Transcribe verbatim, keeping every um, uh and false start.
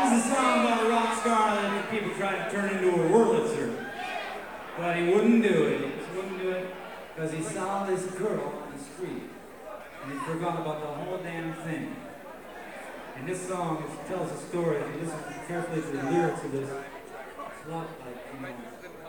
This is a song about a rock star that people tried to turn into a Wurlitzer. But he wouldn't do it. He just wouldn't do it because he saw this girl on the street and he forgot about the whole damn thing. And this song is, tells a story. If you listen carefully to the lyrics of this, it's a lot like, you know,